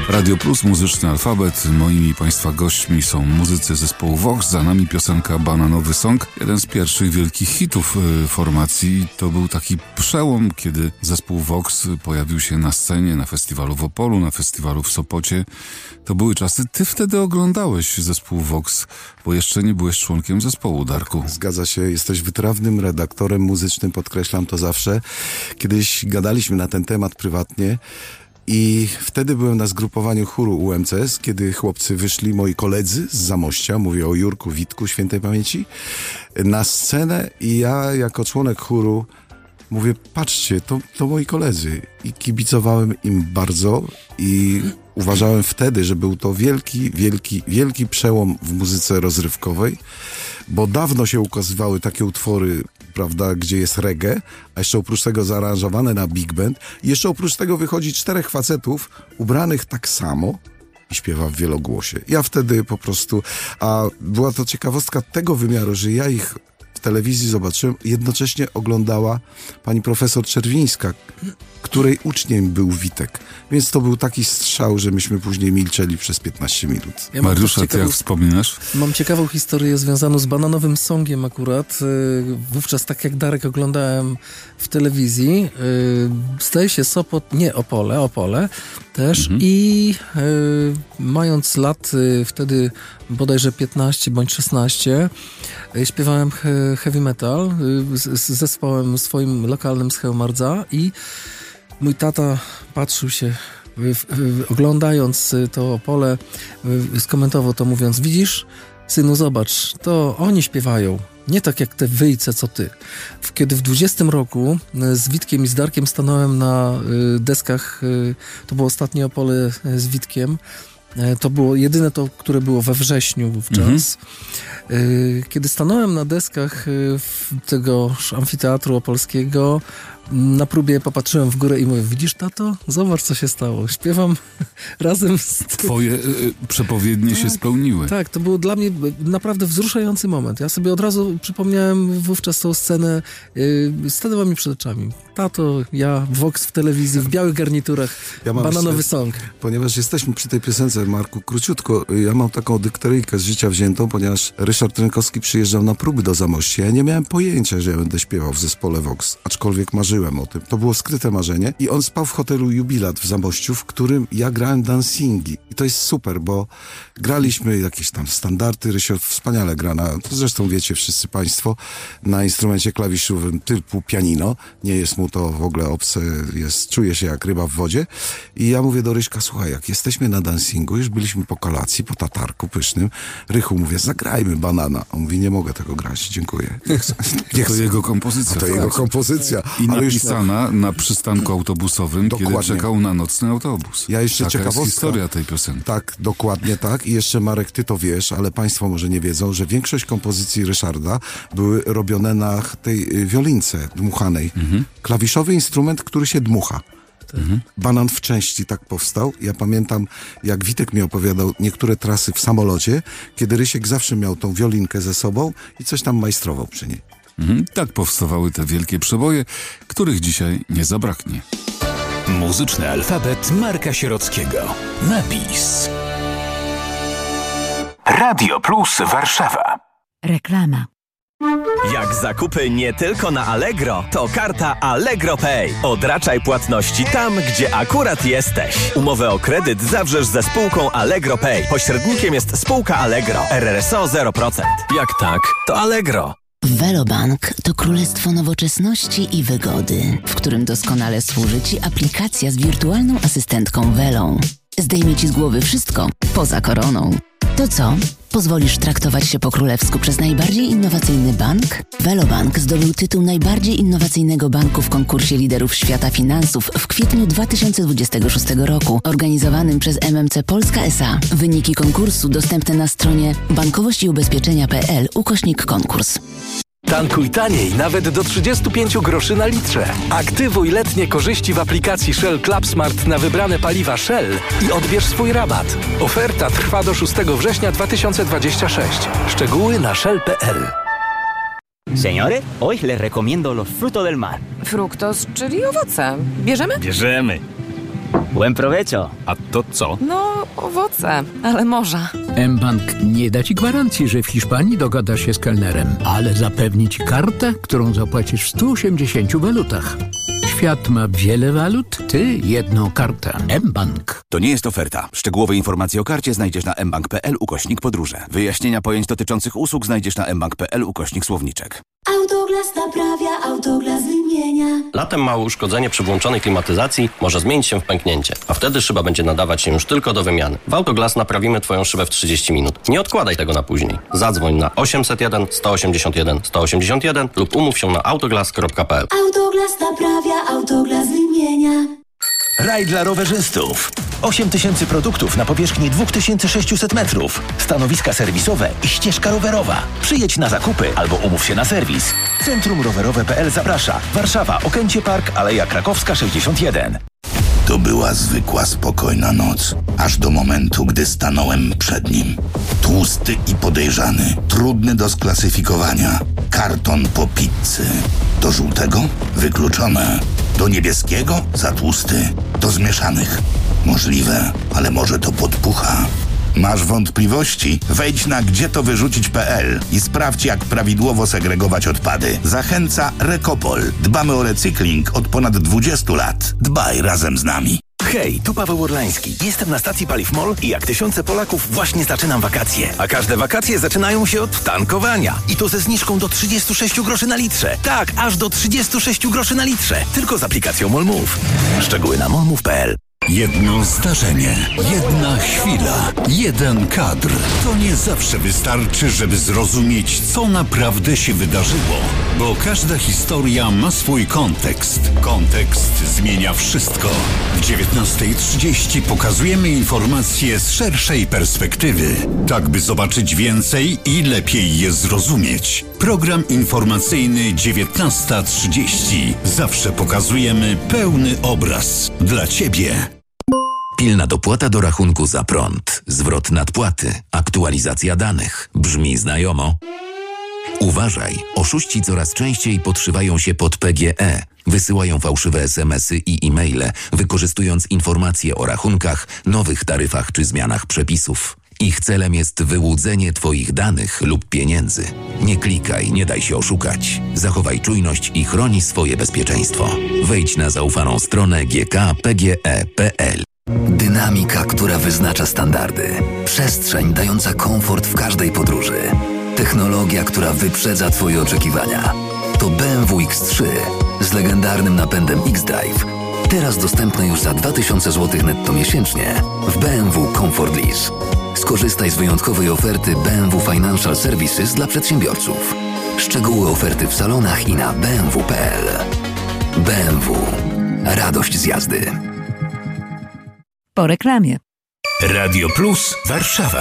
Radio Plus, muzyczny alfabet. Moimi Państwa gośćmi są muzycy zespołu Vox. Za nami piosenka Bananowy Song. Jeden z pierwszych wielkich hitów formacji. To był taki przełom, kiedy zespół Vox pojawił się na scenie, na festiwalu w Opolu, na festiwalu w Sopocie. To były czasy. Ty wtedy oglądałeś zespół Vox, bo jeszcze nie byłeś członkiem zespołu, Darku. Zgadza się, jesteś wytrawnym redaktorem muzycznym, podkreślam to zawsze. Kiedyś gadaliśmy na ten temat prywatnie. I wtedy byłem na zgrupowaniu chóru UMCS, kiedy chłopcy wyszli, moi koledzy z Zamościa, mówię o Jurku, Witku, świętej pamięci, na scenę i ja jako członek chóru mówię, patrzcie, to moi koledzy. I kibicowałem im bardzo i uważałem wtedy, że był to wielki przełom w muzyce rozrywkowej, bo dawno się ukazywały takie utwory, prawda, gdzie jest reggae, a jeszcze oprócz tego zaaranżowane na big band. I jeszcze oprócz tego wychodzi 4 facetów ubranych tak samo i śpiewa w wielogłosie. Ja wtedy po prostu, a była to ciekawostka tego wymiaru, że ja ich w telewizji zobaczyłem, jednocześnie oglądała pani profesor Czerwińska, której uczniem był Witek. Więc to był taki strzał, że myśmy później milczeli przez 15 minut. Ja Mariusza, ty jak wspominasz? Mam ciekawą historię związaną z Bananowym Songiem akurat. Wówczas, tak jak Darek, oglądałem w telewizji. Zdaje się Sopot, nie, Opole też. I mając lat wtedy bodajże 15 bądź 16, śpiewałem heavy metal z zespołem swoim lokalnym z Chełmardza i mój tata patrzył się, oglądając to Opole, skomentował to mówiąc, widzisz, synu, zobacz, to oni śpiewają, nie tak jak te wyjce, co ty. Kiedy w 20 roku z Witkiem i z Darkiem stanąłem na deskach, to było ostatnie Opole z Witkiem, to było jedyne to, które było we wrześniu wówczas. Kiedy stanąłem na deskach tego amfiteatru opolskiego, na próbie popatrzyłem w górę i mówię, widzisz, tato? Zobacz, co się stało. Śpiewam razem z... Twoje przepowiednie się spełniły. Tak, to był dla mnie naprawdę wzruszający moment. Ja sobie od razu przypomniałem wówczas tą scenę, stanęła mi przed oczami. Tato, ja, Vox w telewizji, w białych garniturach, Bananowy Song. Ponieważ jesteśmy przy tej piosence, Marku, króciutko, ja mam taką dykteryjkę z życia wziętą, ponieważ Ryszard Rynkowski przyjeżdżał na próby do Zamościa. Ja nie miałem pojęcia, że ja będę śpiewał w zespole Vox, aczkolwiek marzyłem o tym. To było skryte marzenie i on spał w hotelu Jubilat w Zamościu, w którym ja grałem dancingi. I to jest super, bo graliśmy jakieś tam standardy. Rysio wspaniale gra zresztą wiecie wszyscy państwo, na instrumencie klawiszowym typu pianino. Nie jest mu to w ogóle obce, czuje się jak ryba w wodzie. I ja mówię do Ryśka, słuchaj, jak jesteśmy na dancingu, już byliśmy po kolacji, po tatarku pysznym, Rychu, mówię, zagrajmy Banana. On mówi, nie mogę tego grać, dziękuję. To jego kompozycja. To jego kompozycja. I napisana na przystanku autobusowym, dokładnie. Kiedy czekał na nocny autobus. Ja jeszcze Taka ciekawostka. jest historia tej piosenki. Tak, dokładnie tak. I jeszcze, Marek, ty to wiesz, ale państwo może nie wiedzą, że większość kompozycji Ryszarda były robione na tej wiolince dmuchanej. Klawiszowy instrument, który się dmucha. Banan w części tak powstał. Ja pamiętam, jak Witek mi opowiadał niektóre trasy w samolocie, kiedy Rysiek zawsze miał tą wiolinkę ze sobą i coś tam majstrował przy niej. Tak powstawały te wielkie przeboje, których dzisiaj nie zabraknie. Muzyczny alfabet Marka Sierockiego. Napis. Radio Plus Warszawa. Reklama. Jak zakupy nie tylko na Allegro, to karta Allegro Pay. Odraczaj płatności tam, gdzie akurat jesteś. Umowę o kredyt zawrzesz ze spółką Allegro Pay. Pośrednikiem jest spółka Allegro. RRSO 0%. Jak tak, to Allegro. Velobank to królestwo nowoczesności i wygody, w którym doskonale służy Ci aplikacja z wirtualną asystentką Velą. Zdejmie Ci z głowy wszystko, poza koroną. To co? Pozwolisz traktować się po królewsku przez najbardziej innowacyjny bank? Velobank zdobył tytuł najbardziej innowacyjnego banku w konkursie liderów świata finansów w kwietniu 2026 roku, organizowanym przez MMC Polska S.A. Wyniki konkursu dostępne na stronie bankowościubezpieczenia.pl/konkurs. Tankuj taniej nawet do 35 groszy na litrze. Aktywuj letnie korzyści w aplikacji Shell Club Smart na wybrane paliwa Shell i odbierz swój rabat. Oferta trwa do 6 września 2026. Szczegóły na shell.pl. Señores, hoy les recomiendo los frutos del mar. Fructos, czyli owoce. Bierzemy? Bierzemy. Buen provecho. A to co? No, owoce, ale morza. mBank nie da ci gwarancji, że w Hiszpanii dogada się z kelnerem, ale zapewni ci kartę, którą zapłacisz w 180 walutach. Świat ma wiele walut, ty jedną kartę. mBank. To nie jest oferta. Szczegółowe informacje o karcie znajdziesz na mbank.pl/podróże. Wyjaśnienia pojęć dotyczących usług znajdziesz na mbank.pl/słowniczek. Autoglas naprawia, Autoglas wymienia. Latem małe uszkodzenie przy włączonej klimatyzacji może zmienić się w pęknięcie, a wtedy szyba będzie nadawać się już tylko do wymiany. W Autoglas naprawimy Twoją szybę w 30 minut. Nie odkładaj tego na później. Zadzwoń na 801 181 181 lub umów się na autoglas.pl. Autoglas naprawia, Autoglas wymienia. Raj dla rowerzystów. 8000 produktów na powierzchni 2600 metrów. Stanowiska serwisowe i ścieżka rowerowa. Przyjedź na zakupy albo umów się na serwis. Centrum Rowerowe.pl zaprasza. Warszawa, Okęcie Park, Aleja Krakowska 61. To była zwykła, spokojna noc. Aż do momentu, gdy stanąłem przed nim. Tłusty i podejrzany. Trudny do sklasyfikowania. Karton po pizzy. Do żółtego? Wykluczone. Do niebieskiego? Za tłusty. Do zmieszanych? Możliwe, ale może to podpucha. Masz wątpliwości? Wejdź na gdzietowyrzucić.pl i sprawdź, jak prawidłowo segregować odpady. Zachęca Rekopol. Dbamy o recykling od ponad 20 lat. Dbaj razem z nami. Hej, tu Paweł Orlański. Jestem na stacji Paliw MOL i jak tysiące Polaków właśnie zaczynam wakacje. A każde wakacje zaczynają się od tankowania. I to ze zniżką do 36 groszy na litrze. Tak, aż do 36 groszy na litrze. Tylko z aplikacją MOL Move. Szczegóły na molmove.pl. Jedno zdarzenie, jedna chwila, jeden kadr. To nie zawsze wystarczy, żeby zrozumieć, co naprawdę się wydarzyło. Bo każda historia ma swój kontekst. Kontekst zmienia wszystko. W 19:30 pokazujemy informacje z szerszej perspektywy. Tak, by zobaczyć więcej i lepiej je zrozumieć. Program informacyjny 19:30. Zawsze pokazujemy pełny obraz. Dla Ciebie. Pilna dopłata do rachunku za prąd, zwrot nadpłaty, aktualizacja danych. Brzmi znajomo? Uważaj, oszuści coraz częściej podszywają się pod PGE. Wysyłają fałszywe SMS-y i e-maile, wykorzystując informacje o rachunkach, nowych taryfach czy zmianach przepisów. Ich celem jest wyłudzenie Twoich danych lub pieniędzy. Nie klikaj, nie daj się oszukać. Zachowaj czujność i chroni swoje bezpieczeństwo. Wejdź na zaufaną stronę gkpge.pl. Dynamika, która wyznacza standardy. Przestrzeń dająca komfort w każdej podróży. Technologia, która wyprzedza Twoje oczekiwania. To BMW X3 z legendarnym napędem X-Drive. Teraz dostępne już za 2000 zł netto miesięcznie w BMW Comfort Lease. Skorzystaj z wyjątkowej oferty BMW Financial Services dla przedsiębiorców. Szczegóły oferty w salonach i na bmw.pl. BMW. Radość z jazdy. Po reklamie. Radio Plus Warszawa.